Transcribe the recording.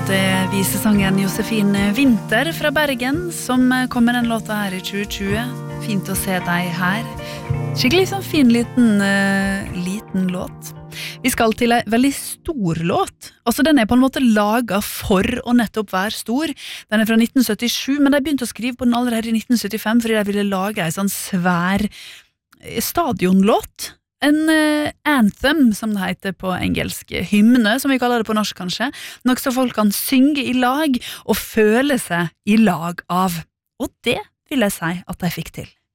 Det visesangeren Josefin Winter fra Bergen som kom med den låta her i 2020. Fint å se deg her. Skikkelig sånn fin liten låt. Vi skal til en veldig stor låt. Altså den er på en måte laget for å nettopp være stor. Den er fra 1977, men de begynte å skrive på den allerede i 1975 fordi de ville lage en sånn svær stadionlåt. En anthem, som det heter på engelsk, hymne, som vi kaller det på norsk kanskje, noe så folk kan synge i lag og føle seg i lag av. Og det vil jeg si at de fikk til.